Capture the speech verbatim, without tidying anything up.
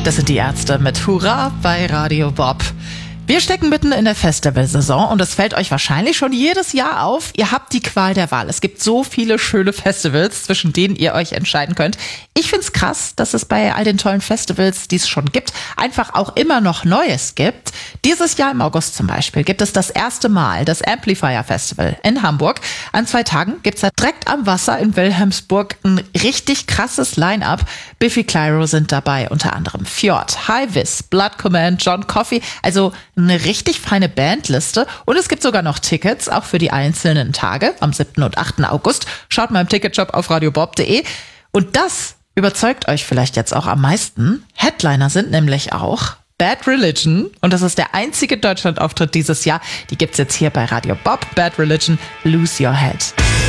Das sind die Ärzte mit Hurra bei Radio Bob. Wir stecken mitten in der Festivalsaison und es fällt euch wahrscheinlich schon jedes Jahr auf, ihr habt die Qual der Wahl. Es gibt so viele schöne Festivals, zwischen denen ihr euch entscheiden könnt. Ich find's krass, dass es bei all den tollen Festivals, die es schon gibt, einfach auch immer noch Neues gibt. Dieses Jahr im August zum Beispiel gibt es das erste Mal das Amplifier Festival in Hamburg. An zwei Tagen gibt's da direkt am Wasser in Wilhelmsburg ein richtig krasses Line-Up. Biffy Clyro sind dabei, unter anderem Fjord, High Vis, Blood Command, John Coffey, also eine richtig feine Bandliste. Und es gibt sogar noch Tickets, auch für die einzelnen Tage, am siebten und achten August. Schaut mal im Ticketshop auf radiobob punkt de. Und das überzeugt euch vielleicht jetzt auch am meisten. Headliner sind nämlich auch Bad Religion. Und das ist der einzige Deutschlandauftritt dieses Jahr. Die gibt's jetzt hier bei Radio Bob. Bad Religion, Lose Your Head.